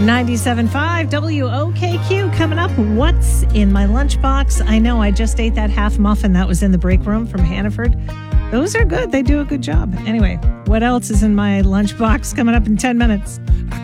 97.5 WOKQ coming up. What's in my lunchbox? I know I just ate that half muffin that was in the break room from Hannaford. Those are good. They do a good job. Anyway, what else is in my lunchbox coming up in 10 minutes?